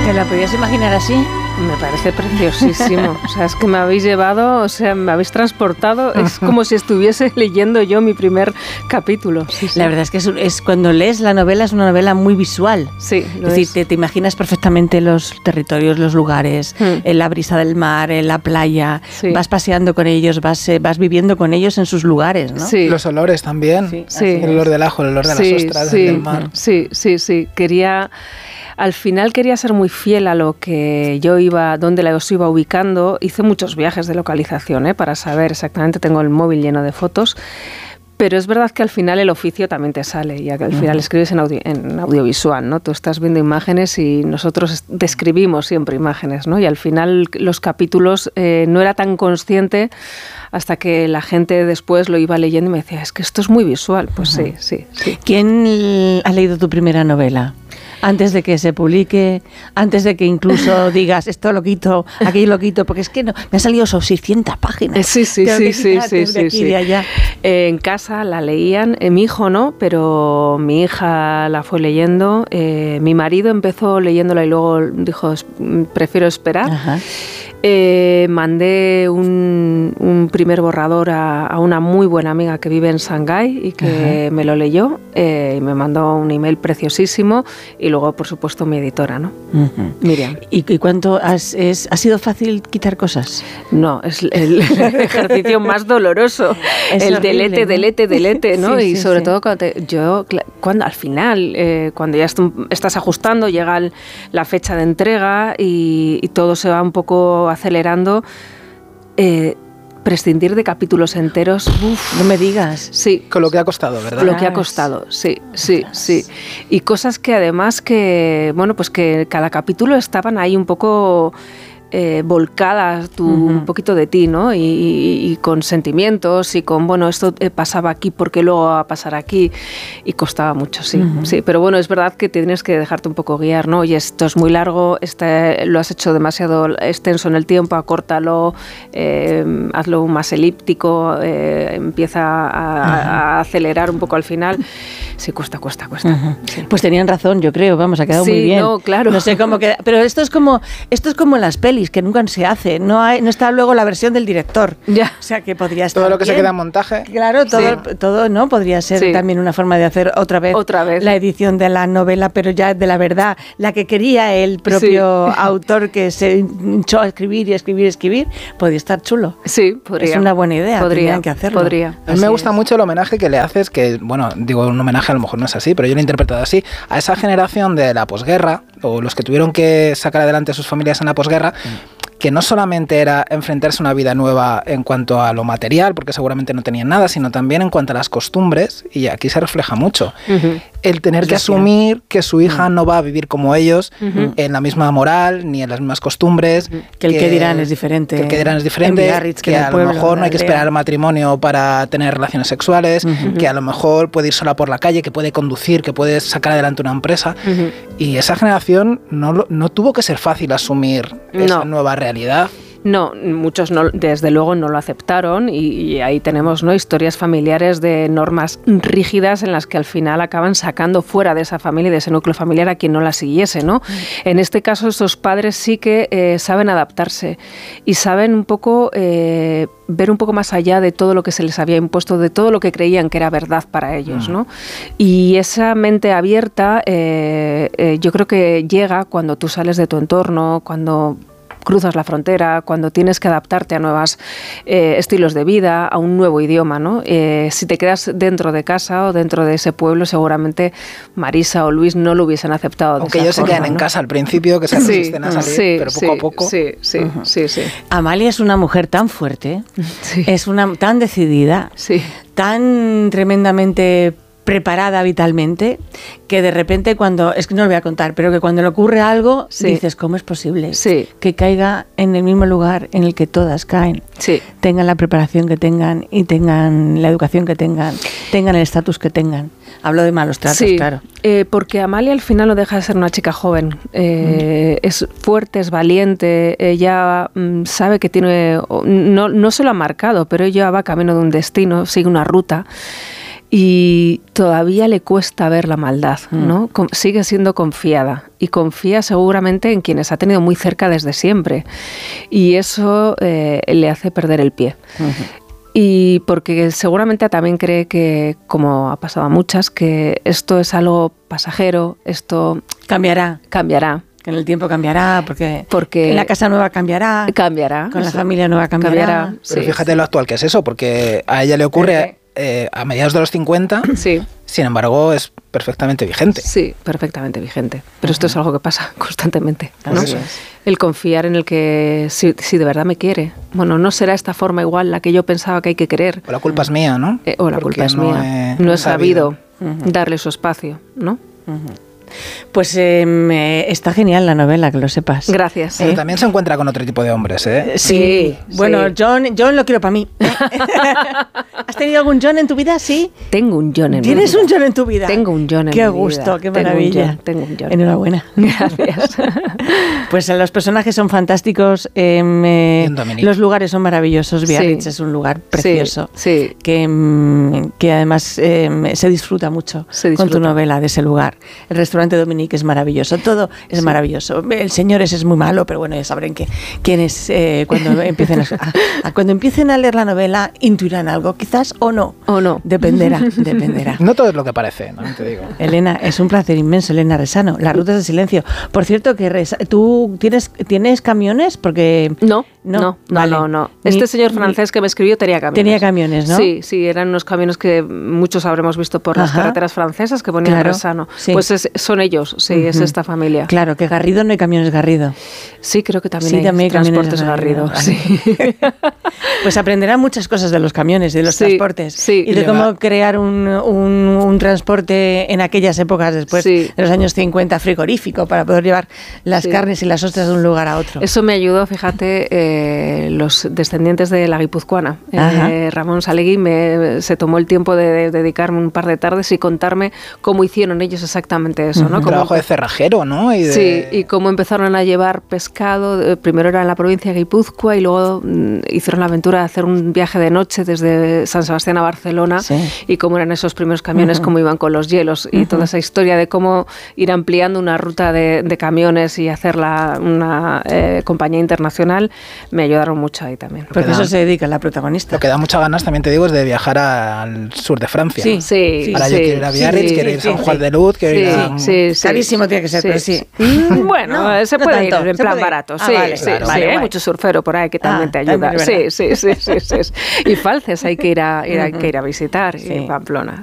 ¿Te la podías imaginar así? Me parece preciosísimo. O sea, es que me habéis llevado, o sea, me habéis transportado. Es como si estuviese leyendo yo mi primer capítulo. Sí, sí. La verdad es que es cuando lees la novela, es una novela muy visual. Sí, es decir, te imaginas perfectamente los territorios, los lugares, la brisa del mar, la playa. Sí. Vas paseando con ellos, vas viviendo con ellos en sus lugares, ¿no? Sí. Los olores también. Sí. Sí. El olor del ajo, el olor de las ostras, del mar. Sí. Al final quería ser muy fiel a lo que yo iba, donde los iba ubicando. Hice muchos viajes de localización, para saber exactamente. Tengo el móvil lleno de fotos. Pero es verdad que al final el oficio también te sale, ya que al final escribes en audiovisual, ¿no? Tú estás viendo imágenes y nosotros describimos siempre imágenes, ¿no? Y al final los capítulos no era tan consciente hasta que la gente después lo iba leyendo y me decía, es que esto es muy visual. Pues sí. ¿Quién ha leído tu primera novela? Antes de que se publique, antes de que incluso digas esto lo quito, aquello lo quito, porque es que no, me han salido son 600 páginas. Sí. En casa la leían, mi hijo no, pero mi hija la fue leyendo. Mi marido empezó leyéndola y luego dijo, prefiero esperar. Ajá. Mandé un primer borrador a una muy buena amiga que vive en Shanghái y que me lo leyó y me mandó un email preciosísimo y luego, por supuesto, mi editora, ¿no? Miriam. ¿Y cuánto ha sido fácil quitar cosas? No, es el ejercicio más doloroso. Es el horrible, delete, ¿no? Sí, y sobre todo cuando al final, cuando ya estás ajustando, llega la fecha de entrega y todo se va un poco acelerando, prescindir de capítulos enteros. No me digas. Sí. Con lo que ha costado, ¿verdad? Lo que ha costado, sí. Y cosas que además pues que cada capítulo estaban ahí un poco volcadas un poquito de ti, ¿no? Y con sentimientos y con, esto pasaba aquí porque luego va a pasar aquí y costaba mucho, sí. Pero bueno, es verdad que tienes que dejarte un poco guiar, ¿no? Oye, esto es muy largo, lo has hecho demasiado extenso en el tiempo, acórtalo, hazlo más elíptico, empieza a acelerar un poco al final. Sí, cuesta. Sí. Pues tenían razón, yo creo, ha quedado muy bien. No, claro. No sé cómo queda, pero esto es como las pelis, que nunca se hace, no está luego la versión del director. Ya. O sea, que podría estar todo lo que bien. Se queda en montaje. Claro, todo, ¿no? Podría ser también una forma de hacer otra vez la edición de la novela, pero ya de la verdad, la que quería el propio autor, que se hinchó a escribir, podría estar chulo. Sí, podría. Es una buena idea, tendrían que hacerlo. Podría. A mí me gusta mucho el homenaje que le haces, que, digo un homenaje, a lo mejor no es así, pero yo lo he interpretado así, a esa generación de la posguerra, o los que tuvieron que sacar adelante a sus familias en la posguerra, que no solamente era enfrentarse a una vida nueva en cuanto a lo material, porque seguramente no tenían nada, sino también en cuanto a las costumbres, y aquí se refleja mucho. El tener que asumir que su hija no va a vivir como ellos, en la misma moral, ni en las mismas costumbres. Que el que dirán es diferente. Que el que dirán es diferente, que a lo mejor no hay que esperar al matrimonio para tener relaciones sexuales, que a lo mejor puede ir sola por la calle, que puede conducir, que puede sacar adelante una empresa. Y esa generación no tuvo que ser fácil asumir esa nueva realidad. No, muchos desde luego no lo aceptaron y ahí tenemos historias familiares de normas rígidas en las que al final acaban sacando fuera de esa familia y de ese núcleo familiar a quien no la siguiese, ¿no? En este caso estos padres sí que saben adaptarse y saben un poco ver un poco más allá de todo lo que se les había impuesto, de todo lo que creían que era verdad para ellos, ¿no? Y esa mente abierta yo creo que llega cuando tú sales de tu entorno, cuando cruzas la frontera, cuando tienes que adaptarte a nuevos estilos de vida, a un nuevo idioma, ¿no? Si te quedas dentro de casa o dentro de ese pueblo, seguramente Marisa o Luis no lo hubiesen aceptado. Aunque ellos se quedan en casa al principio, que se resisten a salir, pero poco a poco. Sí. Amalia es una mujer tan fuerte, es tan decidida, tan tremendamente preparada vitalmente, que de repente es que no lo voy a contar, pero que cuando le ocurre algo, dices, ¿cómo es posible que caiga en el mismo lugar en el que todas caen? Tengan la preparación que tengan y tengan la educación que tengan el estatus que tengan. Hablo de malos tratos, claro. Porque Amalia al final no deja de ser una chica joven. Es fuerte, es valiente, ella sabe que tiene... No se lo ha marcado, pero ella va camino de un destino, sigue una ruta. y todavía le cuesta ver la maldad, ¿no? Sigue siendo confiada y confía seguramente en quienes ha tenido muy cerca desde siempre, y eso le hace perder el pie. Y porque seguramente también cree que, como ha pasado a muchas, que esto es algo pasajero, esto cambiará. En el tiempo cambiará, porque en la casa nueva cambiará. Con la familia nueva cambiará. Pero fíjate lo actual que es eso, porque a ella le ocurre a mediados de los 50, sin embargo es perfectamente vigente. Sí, perfectamente vigente. Pero esto es algo que pasa constantemente, ¿no? El confiar en el que si de verdad me quiere. Bueno, no será esta forma igual la que yo pensaba que hay que querer. O la culpa es mía, ¿no? O la culpa es mía. No he sabido darle su espacio, ¿no? Pues está genial la novela, que lo sepas. Gracias. Pero también se encuentra con otro tipo de hombres, ¿eh? Sí. Bueno, John lo quiero para mí. ¿Has tenido algún John en tu vida? Sí. Tengo un John en mi vida. ¿Tienes un John en tu vida? Tengo un John en mi vida. Qué gusto, qué maravilla. Tengo un John. Enhorabuena. Gracias. Pues los personajes son fantásticos, los lugares son maravillosos. Biarritz es un lugar precioso, que además se disfruta mucho con tu novela de ese lugar. El restaurante Dominique es maravilloso, todo es maravilloso. El señor ese es muy malo, pero bueno, ya sabrán quién es cuando empiecen a leer la novela, intuirán algo, quizás, o no. Dependerá. No todo es lo que parece, ¿no? Te digo. Elena, es un placer inmenso, Elena Resano. Las rutas del silencio. Por cierto, que ¿tú tienes camiones? Porque No. Este señor francés que me escribió tenía camiones. Tenía camiones, ¿no? Sí, eran unos camiones que muchos habremos visto por las carreteras francesas que ponían Resano. Sí. Pues son ellos, es esta familia. Claro, que Garrido no hay camiones Garrido. Sí, creo que también hay transportes Garrido. Sí. Pues aprenderán muchas cosas de los camiones, de los transportes, y de cómo crear un transporte en aquellas épocas después de los años 50 frigorífico para poder llevar las carnes y las ostras de un lugar a otro. Eso me ayudó, fíjate, los descendientes de la guipuzcoana. Ramón Salegui se tomó el tiempo de dedicarme un par de tardes y contarme cómo hicieron ellos exactamente eso, ¿no? Un trabajo de cerrajero, ¿no? Sí, y cómo empezaron a llevar pescado. Primero era en la provincia de Guipúzcoa y luego hicieron la aventura de hacer un viaje de noche desde San Sebastián a Barcelona, y cómo eran esos primeros camiones, cómo iban con los hielos, y toda esa historia de cómo ir ampliando una ruta de camiones y hacerla una compañía internacional, me ayudaron mucho ahí también. Porque eso se dedica la protagonista. Lo que da muchas ganas, también te digo, es de viajar al sur de Francia. Ahora yo quiero ir a Biarritz, quiero ir a San Juan de Luz, quiero ir a... Carísimo tiene que ser, pero sí. Bueno, se puede ir en plan barato. Hay mucho surfero por ahí que también te ayuda. Sí. Y Falces hay que ir a visitar, y Pamplona.